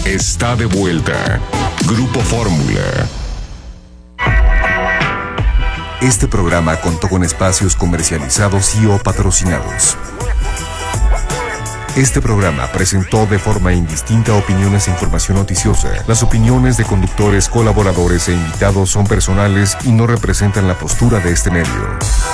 está de vuelta. Grupo Fórmula. Este programa contó con espacios comercializados y o patrocinados. Este programa presentó de forma indistinta opiniones e información noticiosa. Las opiniones de conductores, colaboradores e invitados son personales y no representan la postura de este medio.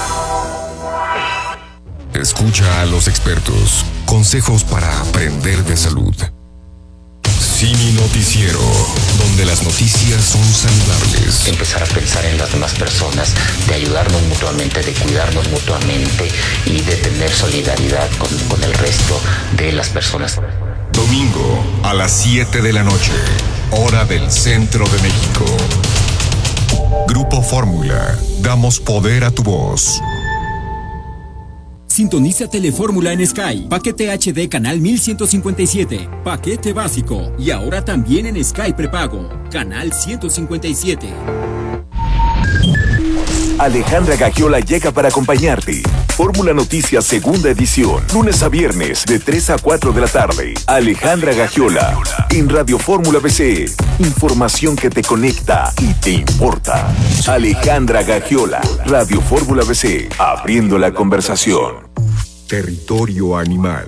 Escucha a los expertos. Consejos para aprender de salud. Cine Noticiero, donde las noticias son saludables. Empezar a pensar en las demás personas, de ayudarnos mutuamente, de cuidarnos mutuamente y de tener solidaridad con el resto de las personas. Domingo a las 7 de la noche, hora del centro de México. Grupo Fórmula, damos poder a tu voz. Sintoniza Telefórmula en Sky. Paquete HD canal 1157. Paquete básico. Y ahora también en Sky prepago. Canal 157. Alejandra Gagiola llega para acompañarte. Fórmula Noticias segunda edición. Lunes a viernes de 3 a 4 de la tarde. Alejandra Gagiola. En Radio Fórmula BC. Información que te conecta y te importa. Alejandra Gagiola. Radio Fórmula BC. Abriendo la conversación. Territorio animal.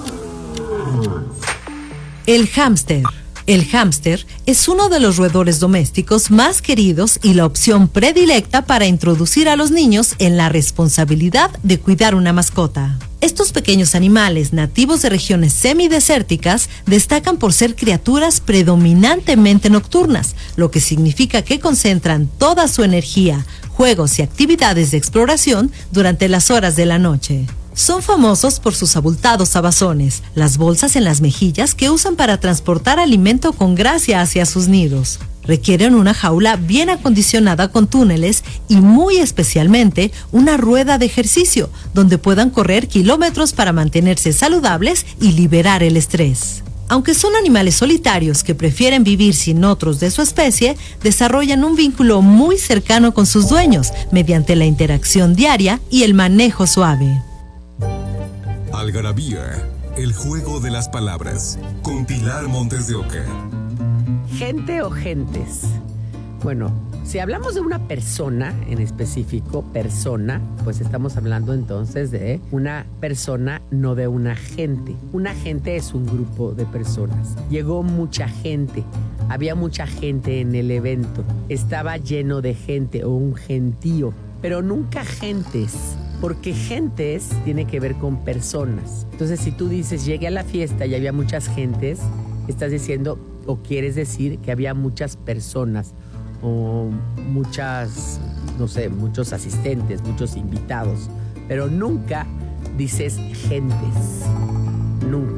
El hámster. El hámster es uno de los roedores domésticos más queridos y la opción predilecta para introducir a los niños en la responsabilidad de cuidar una mascota. Estos pequeños animales nativos de regiones semidesérticas destacan por ser criaturas predominantemente nocturnas, lo que significa que concentran toda su energía, juegos y actividades de exploración durante las horas de la noche. Son famosos por sus abultados abazones, las bolsas en las mejillas que usan para transportar alimento con gracia hacia sus nidos. Requieren una jaula bien acondicionada con túneles y muy especialmente una rueda de ejercicio donde puedan correr kilómetros para mantenerse saludables y liberar el estrés. Aunque son animales solitarios que prefieren vivir sin otros de su especie, desarrollan un vínculo muy cercano con sus dueños mediante la interacción diaria y el manejo suave. Algarabía, el juego de las palabras, con Pilar Montes de Oca. ¿Gente o gentes? Bueno, si hablamos de una persona en específico, persona, pues estamos hablando entonces de una persona, no de una gente. Una gente es un grupo de personas. Llegó mucha gente, había mucha gente en el evento, estaba lleno de gente o un gentío, pero nunca gentes. Porque gentes tiene que ver con personas. Entonces, si tú dices, llegué a la fiesta y había muchas gentes, estás diciendo o quieres decir que había muchas personas o muchas, no sé, muchos asistentes, muchos invitados. Pero nunca dices gentes. Nunca.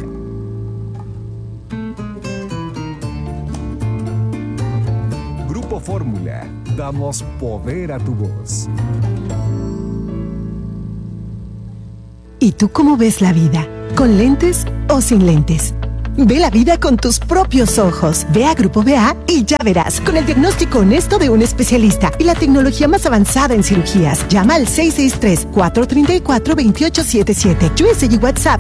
Grupo Fórmula, damos poder a tu voz. ¿Y tú cómo ves la vida? ¿Con lentes o sin lentes? Ve la vida con tus propios ojos. Ve a Grupo BA y ya verás. Con el diagnóstico honesto de un especialista y la tecnología más avanzada en cirugías. Llama al 663-434-2877. USA y WhatsApp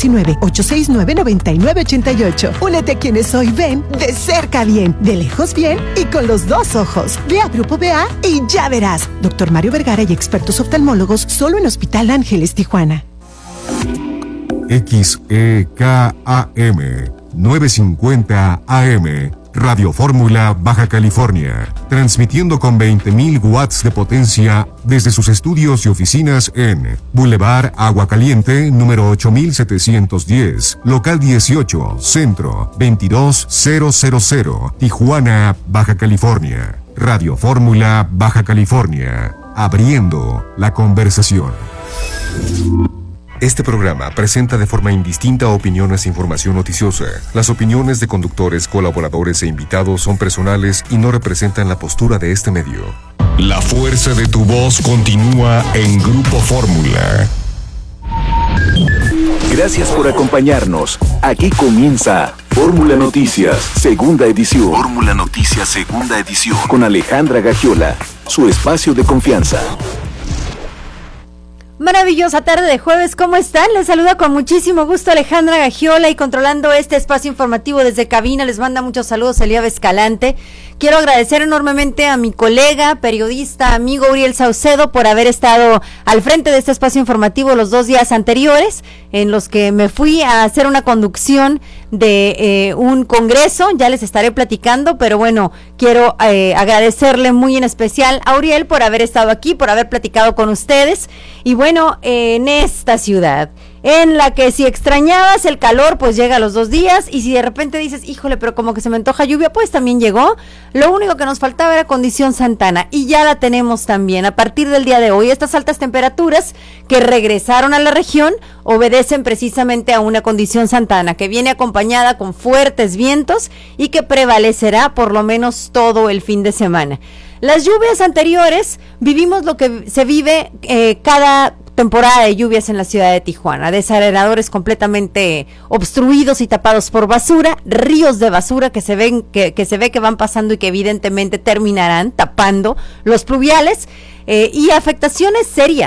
619-869-9988. Únete a quienes hoy ven de cerca bien, de lejos bien y con los dos ojos. Ve a Grupo BA y ya verás. Dr. Mario Vergara y expertos oftalmólogos solo en Hospital Ángeles, Tijuana. XEKAM 950 AM, Radio Fórmula, Baja California, transmitiendo con 20.000 watts de potencia desde sus estudios y oficinas en Boulevard Agua Caliente, número 8710, local 18, centro 22000, Tijuana, Baja California. Radio Fórmula, Baja California, abriendo la conversación. Este programa presenta de forma indistinta opiniones e información noticiosa. Las opiniones de conductores, colaboradores e invitados son personales y no representan la postura de este medio. La fuerza de tu voz continúa en Grupo Fórmula. Gracias por acompañarnos. Aquí comienza Fórmula Noticias, segunda edición. Fórmula Noticias, segunda edición. Con Alejandra Gagiola, su espacio de confianza. Maravillosa tarde de jueves, ¿cómo están? Les saluda con muchísimo gusto Alejandra Gagiola y controlando este espacio informativo desde cabina les manda muchos saludos Elías Escalante. Quiero agradecer enormemente a mi colega, periodista, amigo Uriel Saucedo por haber estado al frente de este espacio informativo los 2 días anteriores, en los que me fui a hacer una conducción de un congreso, ya les estaré platicando, pero bueno, quiero agradecerle muy en especial a Uriel por haber estado aquí, por haber platicado con ustedes, y bueno, en esta ciudad, en la que si extrañabas el calor, pues llega a los 2 días, y si de repente dices, híjole, pero como que se me antoja lluvia, pues también llegó. Lo único que nos faltaba era condición Santana, y ya la tenemos también. A partir del día de hoy, estas altas temperaturas que regresaron a la región obedecen precisamente a una condición Santana, que viene acompañada con fuertes vientos y que prevalecerá por lo menos todo el fin de semana. Las lluvias anteriores, vivimos lo que se vive cada temporada de lluvias en la ciudad de Tijuana, desarenadores completamente obstruidos y tapados por basura, ríos de basura que se ve que van pasando y que evidentemente terminarán tapando los pluviales, y afectaciones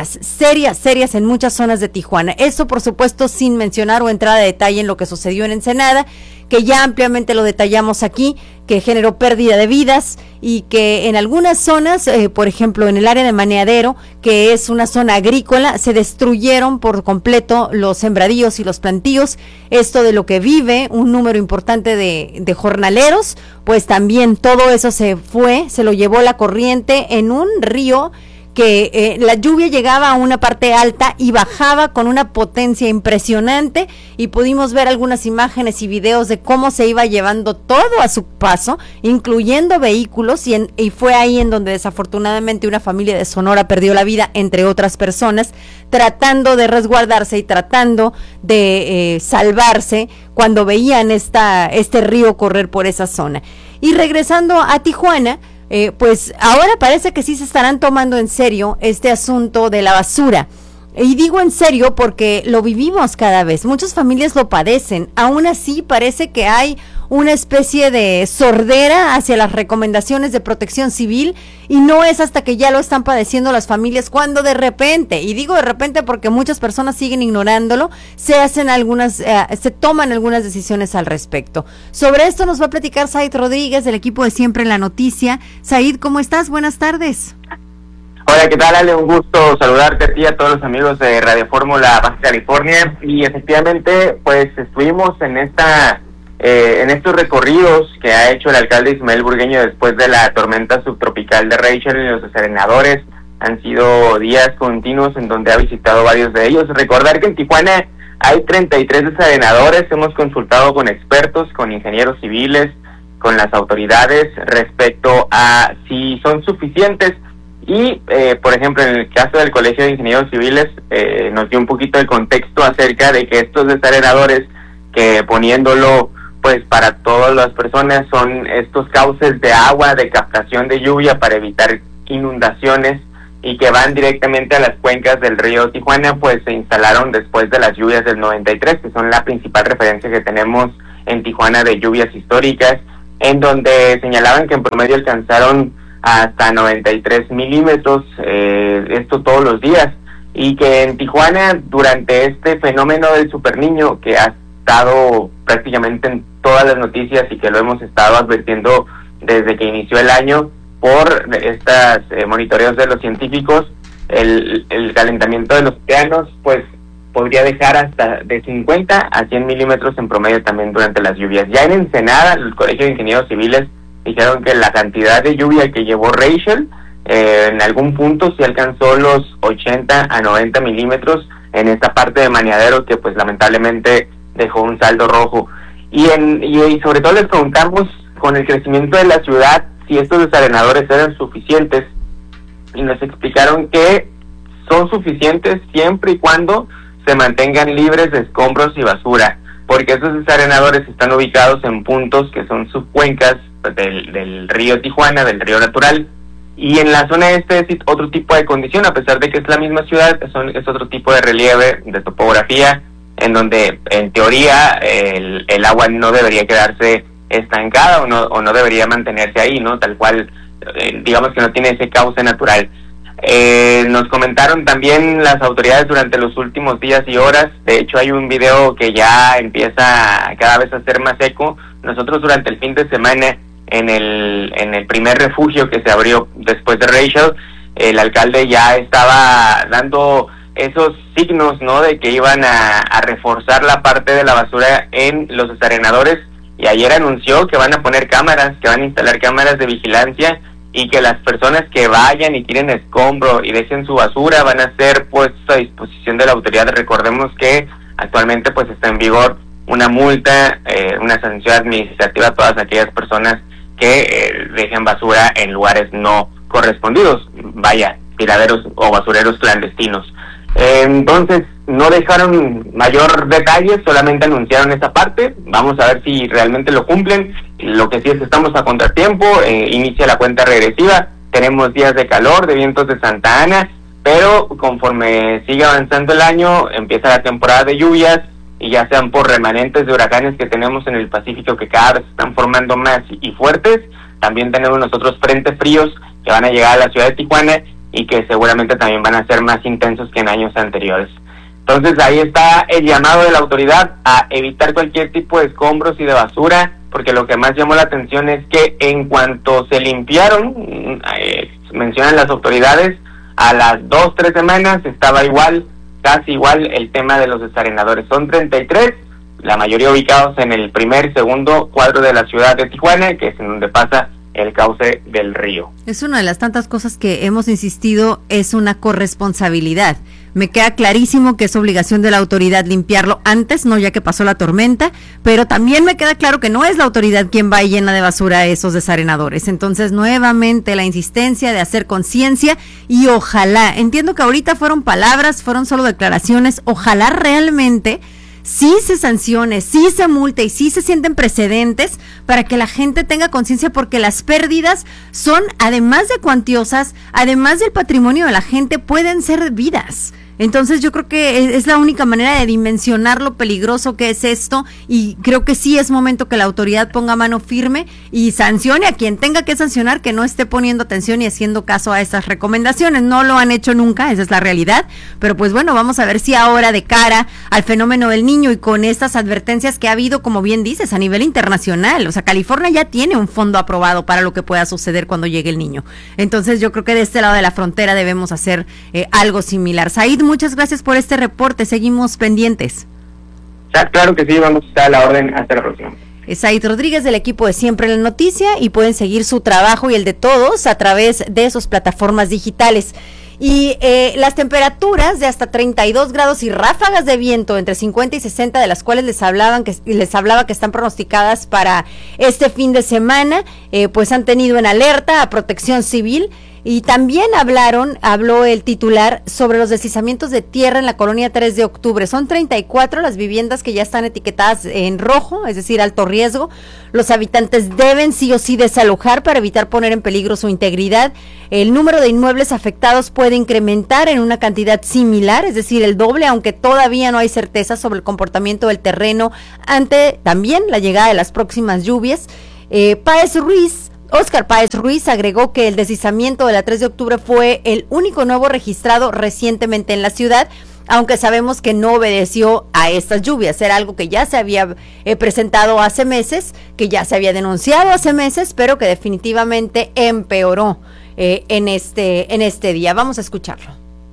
serias en muchas zonas de Tijuana. Eso por supuesto sin mencionar o entrar a detalle en lo que sucedió en Ensenada, que ya ampliamente lo detallamos aquí, que generó pérdida de vidas y que en algunas zonas, por ejemplo en el área de Maneadero, que es una zona agrícola, se destruyeron por completo los sembradíos y los plantíos. Esto de lo que vive un número importante de jornaleros, pues también todo eso se lo llevó la corriente en un río que la lluvia llegaba a una parte alta y bajaba con una potencia impresionante, y pudimos ver algunas imágenes y videos de cómo se iba llevando todo a su paso, incluyendo vehículos, y fue ahí en donde desafortunadamente una familia de Sonora perdió la vida, entre otras personas, tratando de resguardarse y tratando de salvarse cuando veían este río correr por esa zona. Y regresando a Tijuana, pues ahora parece que sí se estarán tomando en serio este asunto de la basura. Y digo en serio porque lo vivimos cada vez, muchas familias lo padecen, aún así parece que hay una especie de sordera hacia las recomendaciones de Protección Civil, y no es hasta que ya lo están padeciendo las familias cuando de repente, y digo de repente porque muchas personas siguen ignorándolo, se toman algunas decisiones al respecto. Sobre esto nos va a platicar Said Rodríguez del equipo de Siempre en la Noticia. Said, ¿cómo estás? Buenas tardes. Hola, ¿qué tal, Ale? Un gusto saludarte a ti y a todos los amigos de Radio Fórmula Baja California. Y efectivamente, pues estuvimos en estos recorridos que ha hecho el alcalde Ismael Burgueño después de la tormenta subtropical de Rachel y los desarenadores. Han sido días continuos en donde ha visitado varios de ellos. Recordar que en Tijuana hay 33 desarenadores. Hemos consultado con expertos, con ingenieros civiles, con las autoridades respecto a si son suficientes. Y, por ejemplo, en el caso del Colegio de Ingenieros Civiles, nos dio un poquito de contexto acerca de que estos desarenadores, que poniéndolo pues para todas las personas, son estos cauces de agua, de captación de lluvia para evitar inundaciones, y que van directamente a las cuencas del río Tijuana, pues se instalaron después de las lluvias del 93, que son la principal referencia que tenemos en Tijuana de lluvias históricas, en donde señalaban que en promedio alcanzaron hasta 93 milímetros, esto todos los días, y que en Tijuana, durante este fenómeno del superniño, que ha estado prácticamente en todas las noticias y que lo hemos estado advirtiendo desde que inició el año por estas monitoreos de los científicos, el calentamiento de los océanos pues podría dejar hasta de 50 a 100 milímetros en promedio también durante las lluvias. Ya en Ensenada, el Colegio de Ingenieros Civiles dijeron que la cantidad de lluvia que llevó Rachel en algún punto sí alcanzó los 80 a 90 milímetros en esta parte de Maneadero, que pues lamentablemente dejó un saldo rojo. Y sobre todo les preguntamos, con el crecimiento de la ciudad, si estos desarenadores eran suficientes, y nos explicaron que son suficientes siempre y cuando se mantengan libres de escombros y basura, porque estos desarenadores están ubicados en puntos que son subcuencas del río Tijuana, del río natural, y en la zona este es otro tipo de condición, a pesar de que es la misma ciudad, es otro tipo de relieve, de topografía, en donde en teoría el agua no debería quedarse estancada o no debería mantenerse ahí, ¿no? Tal cual, digamos que no tiene ese cauce natural. Nos comentaron también las autoridades durante los últimos días y horas. De hecho, hay un video que ya empieza cada vez a ser más eco. Nosotros durante el fin de semana, en el primer refugio que se abrió después de Rachel, el alcalde ya estaba dando esos signos, ¿no?, de que iban a reforzar la parte de la basura en los desarenadores, y ayer anunció que van a poner cámaras, que van a instalar cámaras de vigilancia, y que las personas que vayan y tiren escombro y dejen su basura van a ser puestos a disposición de la autoridad. Recordemos que actualmente pues está en vigor una multa, una sanción administrativa a todas aquellas personas que dejen basura en lugares no correspondidos, vaya, tiraderos o basureros clandestinos. Entonces no dejaron mayor detalle, solamente anunciaron esa parte. Vamos a ver si realmente lo cumplen. Lo que sí es que estamos a contratiempo, inicia la cuenta regresiva, tenemos días de calor, de vientos de Santa Ana, pero conforme sigue avanzando el año, empieza la temporada de lluvias, y ya sean por remanentes de huracanes que tenemos en el Pacífico, que cada vez se están formando más y fuertes. También tenemos nosotros frentes fríos que van a llegar a la ciudad de Tijuana y que seguramente también van a ser más intensos que en años anteriores. Entonces ahí está el llamado de la autoridad a evitar cualquier tipo de escombros y de basura, porque lo que más llamó la atención es que en cuanto se limpiaron, mencionan las autoridades, a las 2-3 semanas estaba igual, casi igual el tema de los desarenadores. Son 33, la mayoría ubicados en el primer, segundo cuadro de la ciudad de Tijuana, que es en donde pasa el cauce del río. Es una de las tantas cosas que hemos insistido, es una corresponsabilidad. Me queda clarísimo que es obligación de la autoridad limpiarlo antes, no ya que pasó la tormenta, pero también me queda claro que no es la autoridad quien va y llena de basura a esos desarenadores. Entonces, nuevamente la insistencia de hacer conciencia, y ojalá, entiendo que ahorita fueron palabras, fueron solo declaraciones, ojalá realmente sí se sancione, sí se multe y sí se sienten precedentes para que la gente tenga conciencia, porque las pérdidas son, además de cuantiosas, además del patrimonio de la gente, pueden ser vidas. Entonces yo creo que es la única manera de dimensionar lo peligroso que es esto, y creo que sí es momento que la autoridad ponga mano firme y sancione a quien tenga que sancionar, que no esté poniendo atención y haciendo caso a estas recomendaciones. No lo han hecho nunca, esa es la realidad, pero pues bueno, vamos a ver si ahora, de cara al fenómeno del Niño y con estas advertencias que ha habido, como bien dices, a nivel internacional, o sea, California ya tiene un fondo aprobado para lo que pueda suceder cuando llegue el Niño. Entonces yo creo que de este lado de la frontera debemos hacer algo similar. Said, muchas gracias por este reporte, seguimos pendientes. Claro que sí, vamos a estar a la orden, hasta la próxima. Said Rodríguez, del equipo de Siempre en la Noticia, y pueden seguir su trabajo y el de todos a través de sus plataformas digitales. Y las temperaturas de hasta 32 grados y ráfagas de viento entre 50 y 60, de las cuales les hablaba que están pronosticadas para este fin de semana, pues han tenido en alerta a Protección Civil. Y también habló el titular sobre los deslizamientos de tierra en la colonia 3 de octubre. Son 34 las viviendas que ya están etiquetadas en rojo, es decir, alto riesgo. Los habitantes deben sí o sí desalojar para evitar poner en peligro su integridad. El número de inmuebles afectados puede incrementar en una cantidad similar, es decir, el doble, aunque todavía no hay certeza sobre el comportamiento del terreno ante también la llegada de las próximas lluvias. Óscar Páez Ruiz agregó que el deslizamiento de la 3 de octubre fue el único nuevo registrado recientemente en la ciudad, aunque sabemos que no obedeció a estas lluvias. Era algo que ya se había presentado hace meses, que ya se había denunciado hace meses, pero que definitivamente empeoró en este día. Vamos a escucharlo.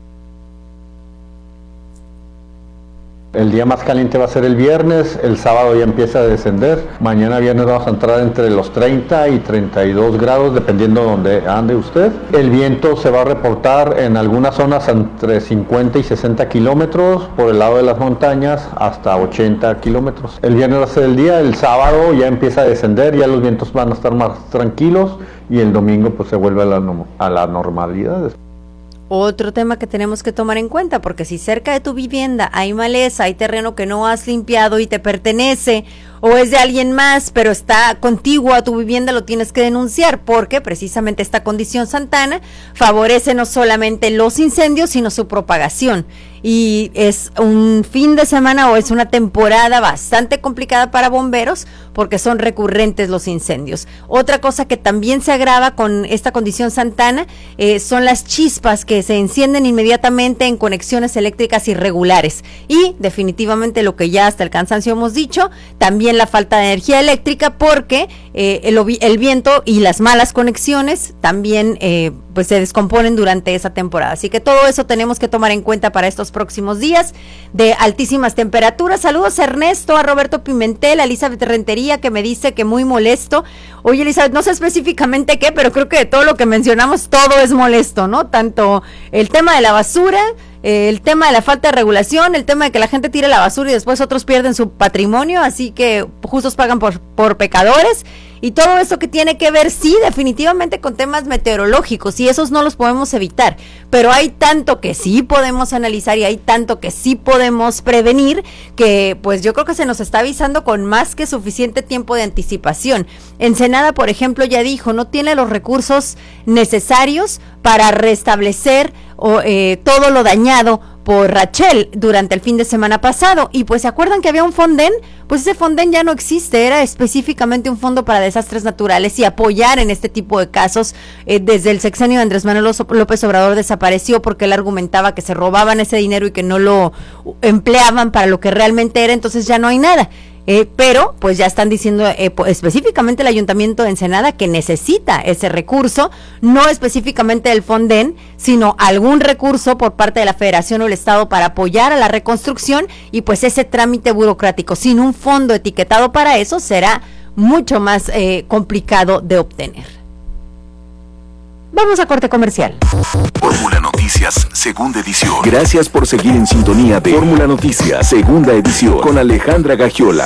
El día más caliente va a ser el viernes, el sábado ya empieza a descender, mañana viernes vamos a entrar entre los 30 y 32 grados dependiendo de donde ande usted. El viento se va a reportar en algunas zonas entre 50 y 60 kilómetros, por el lado de las montañas hasta 80 kilómetros. El viernes va a ser el día, el sábado ya empieza a descender, ya los vientos van a estar más tranquilos, y el domingo pues se vuelve a la normalidad. Otro tema que tenemos que tomar en cuenta, porque si cerca de tu vivienda hay maleza, hay terreno que no has limpiado y te pertenece, o es de alguien más, pero está contiguo a tu vivienda, lo tienes que denunciar, porque precisamente esta condición, Santana, favorece no solamente los incendios, sino su propagación. y es un fin de semana o es una temporada bastante complicada para bomberos porque son recurrentes los incendios. Otra cosa que también se agrava con esta condición Santana son las chispas que se encienden inmediatamente en conexiones eléctricas irregulares y definitivamente lo que ya hasta el cansancio hemos dicho, también la falta de energía eléctrica porque el viento y las malas conexiones también pues se descomponen durante esa temporada. Así que todo eso tenemos que tomar en cuenta para estos próximos días de altísimas temperaturas. Saludos a Ernesto, a Roberto Pimentel, a Elizabeth Rentería que me dice que muy molesto. Oye Elizabeth, no sé específicamente qué, pero creo que de todo lo que mencionamos todo es molesto, ¿no? Tanto el tema de la basura, el tema de la falta de regulación, el tema de que la gente tire la basura y después otros pierden su patrimonio, así que justos pagan por pecadores. Y todo eso que tiene que ver, sí, definitivamente con temas meteorológicos, y esos no los podemos evitar, pero hay tanto que sí podemos analizar y hay tanto que sí podemos prevenir, que pues yo creo que se nos está avisando con más que suficiente tiempo de anticipación. Ensenada, por ejemplo, ya dijo, no tiene los recursos necesarios para restablecer todo lo dañado por Rachel durante el fin de semana pasado, y pues se acuerdan que había un Fonden, pues ese Fonden ya no existe, era específicamente un fondo para desastres naturales y apoyar en este tipo de casos. Desde el sexenio de Andrés Manuel López Obrador desapareció porque él argumentaba que se robaban ese dinero y que no lo empleaban para lo que realmente era, entonces ya no hay nada. Pero pues ya están diciendo específicamente el Ayuntamiento de Ensenada que necesita ese recurso, no específicamente el Fonden, sino algún recurso por parte de la Federación o el Estado para apoyar a la reconstrucción, y pues ese trámite burocrático sin un fondo etiquetado para eso será mucho más complicado de obtener. Vamos a corte comercial. Fórmula Noticias, segunda edición. Gracias por seguir en sintonía de Fórmula Noticias, segunda edición, con Alejandra Gagiola.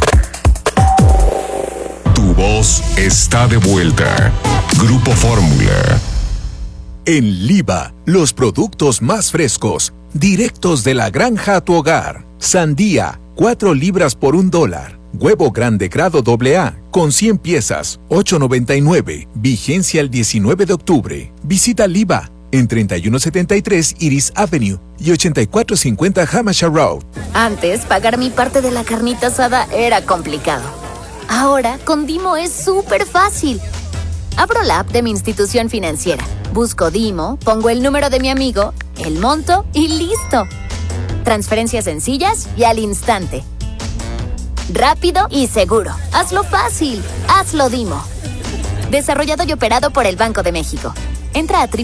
Tu voz está de vuelta. Grupo Fórmula. En Liva, los productos más frescos, directos de la granja a tu hogar. Sandía, 4 libras por $1. Huevo grande grado AA, con 100 piezas, $8.99. Vigencia el 19 de octubre. Visita Liva, en 3173 Iris Avenue y 8450 Hampshire Road. Antes, pagar mi parte de la carnita asada era complicado. Ahora, con Dimo es súper fácil. Abro la app de mi institución financiera, busco Dimo, pongo el número de mi amigo, el monto y listo. Transferencias sencillas y al instante. Rápido y seguro. Hazlo fácil. Hazlo Dimo. Desarrollado y operado por el Banco de México. Entra a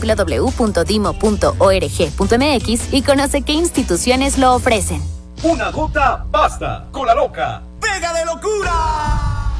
www.dimo.org.mx y conoce qué instituciones lo ofrecen. Una gota basta. Con la loca. ¡Pega de locura!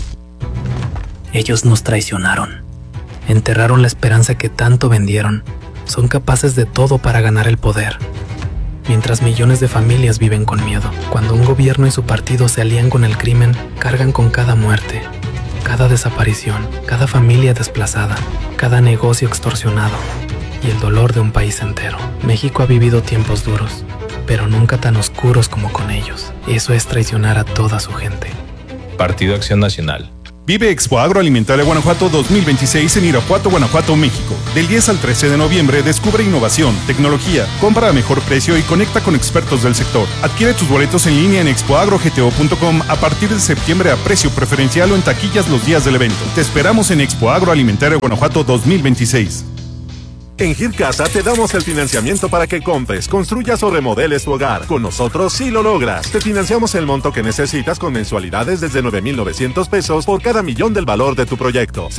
Ellos nos traicionaron. Enterraron la esperanza que tanto vendieron. Son capaces de todo para ganar el poder. Mientras millones de familias viven con miedo. Cuando un gobierno y su partido se alían con el crimen, cargan con cada muerte, cada desaparición, cada familia desplazada, cada negocio extorsionado y el dolor de un país entero. México ha vivido tiempos duros, pero nunca tan oscuros como con ellos. Eso es traicionar a toda su gente. Partido Acción Nacional. Vive Expo Agroalimentaria Guanajuato 2026 en Irapuato, Guanajuato, México. Del 10 al 13 de noviembre descubre innovación, tecnología, compra a mejor precio y conecta con expertos del sector. Adquiere tus boletos en línea en expoagrogto.com a partir de septiembre a precio preferencial o en taquillas los días del evento. Te esperamos en Expo Agroalimentaria Guanajuato 2026. En Gircasa te damos el financiamiento para que compres, construyas o remodeles tu hogar. Con nosotros sí lo logras. Te financiamos el monto que necesitas con mensualidades desde 9,900 pesos por cada millón del valor de tu proyecto.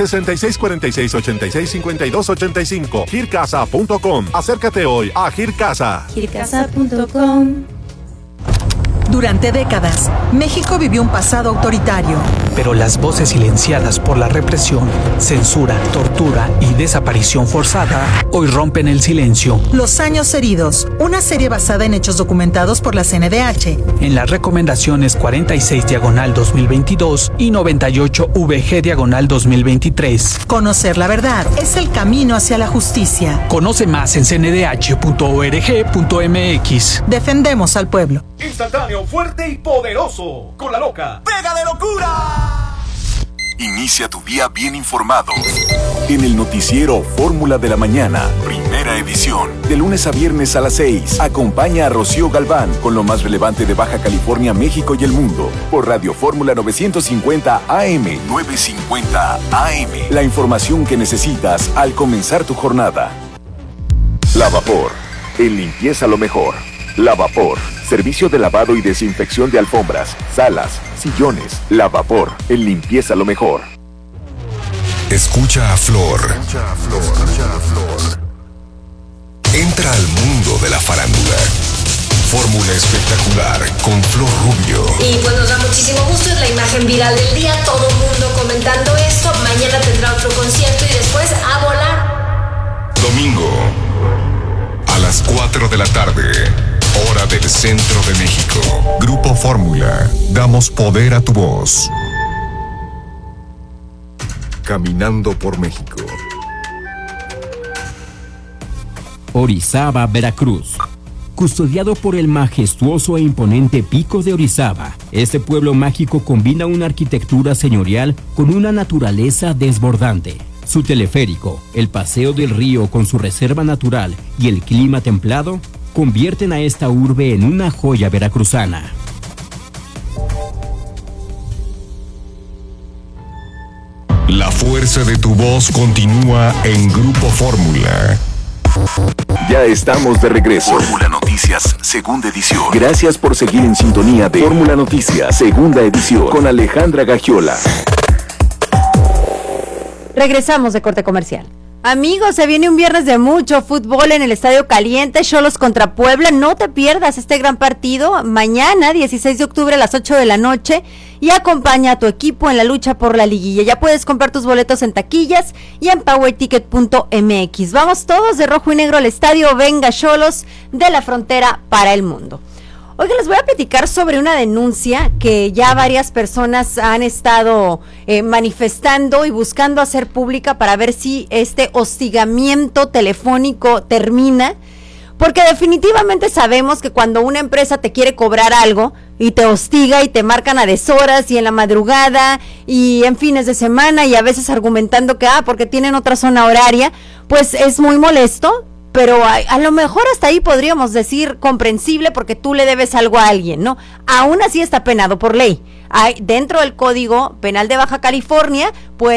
6646865285. Gircasa.com. Acércate hoy a Gircasa. Gircasa.com. Durante décadas, México vivió un pasado autoritario. Pero las voces silenciadas por la represión, censura, tortura y desaparición forzada hoy rompen el silencio. Los años heridos, una serie basada en hechos documentados por la CNDH. En las recomendaciones 46/2022 y 98/VG/2023. Conocer la verdad es el camino hacia la justicia. Conoce más en cndh.org.mx. Defendemos al pueblo. Instantáneo, fuerte y poderoso. Con la loca. ¡Pega de locura! Inicia tu día bien informado. En el noticiero Fórmula de la Mañana, primera Primera edición. De lunes a viernes a las 6. Acompaña a Rocío Galván con lo más relevante de Baja California, México y el mundo. Por Radio Fórmula 950 AM. 950 AM. La información que necesitas al comenzar tu jornada. Lavapor. En limpieza lo mejor. Lavapor. Servicio de lavado y desinfección de alfombras, salas, sillones. Lavapor. En limpieza lo mejor. Escucha a Flor. Entra al mundo de la farándula. Fórmula espectacular con Flor Rubio. Y pues nos da muchísimo gusto, es la imagen viral del día, todo el mundo comentando esto. Mañana tendrá otro concierto y después a volar. Domingo, a las 4 de la tarde, hora del centro de México. Grupo Fórmula, damos poder a tu voz. Caminando por México. Orizaba, Veracruz. Custodiado por el majestuoso e imponente Pico de Orizaba, este pueblo mágico combina una arquitectura señorial con una naturaleza desbordante. Su teleférico, el paseo del río con su reserva natural y el clima templado convierten a esta urbe en una joya veracruzana. La fuerza de tu voz continúa en Grupo Fórmula. Ya estamos de regreso. Fórmula Noticias, segunda edición. Gracias por seguir en sintonía de Fórmula Noticias, segunda edición, con Alejandra Gagiola. Regresamos de corte comercial. Amigos, se viene un viernes de mucho fútbol en el Estadio Caliente, Xolos contra Puebla. No te pierdas este gran partido mañana, 16 de octubre a las 8 de la noche, y acompaña a tu equipo en la lucha por la liguilla. Ya puedes comprar tus boletos en taquillas y en powerticket.mx. Vamos todos de rojo y negro al estadio. Venga, Xolos, de la frontera para el mundo. Oigan, les voy a platicar sobre una denuncia que ya varias personas han estado manifestando y buscando hacer pública para ver si este hostigamiento telefónico termina, porque definitivamente sabemos que cuando una empresa te quiere cobrar algo y te hostiga y te marcan a deshoras y en la madrugada y en fines de semana y a veces argumentando que porque tienen otra zona horaria, pues es muy molesto. Pero a lo mejor hasta ahí podríamos decir comprensible porque tú le debes algo a alguien, ¿no? Aún así está penado por ley. Dentro del Código Penal de Baja California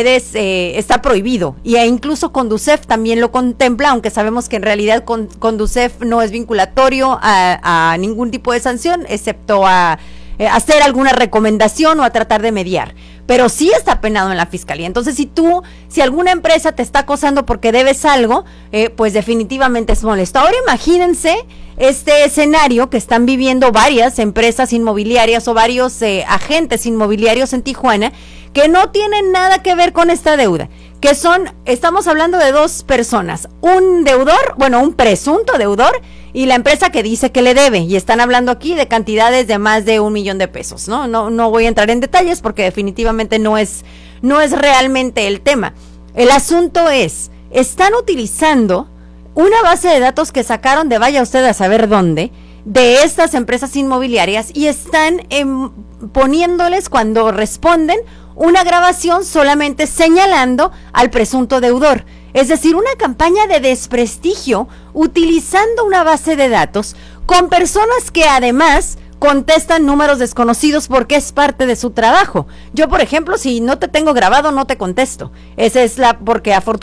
está prohibido, y incluso Conducef también lo contempla, aunque sabemos que en realidad Conducef no es vinculatorio a ningún tipo de sanción, excepto a hacer alguna recomendación o a tratar de mediar. Pero sí está penado en la fiscalía. Entonces, si alguna empresa te está acosando porque debes algo, pues definitivamente es molesto. Ahora imagínense este escenario que están viviendo varias empresas inmobiliarias o varios agentes inmobiliarios en Tijuana que no tienen nada que ver con esta deuda, que estamos hablando de dos personas, un deudor, un presunto deudor, y la empresa que dice que le debe, y están hablando aquí de cantidades de más de $1 millón de pesos, ¿no? No voy a entrar en detalles porque definitivamente no es realmente el tema. El asunto están utilizando una base de datos que sacaron de vaya usted a saber dónde, de estas empresas inmobiliarias, y están poniéndoles cuando responden una grabación solamente señalando al presunto deudor. Es decir, una campaña de desprestigio utilizando una base de datos con personas que además contestan números desconocidos porque es parte de su trabajo. Yo, por ejemplo, si no te tengo grabado, no te contesto. Porque afortunadamente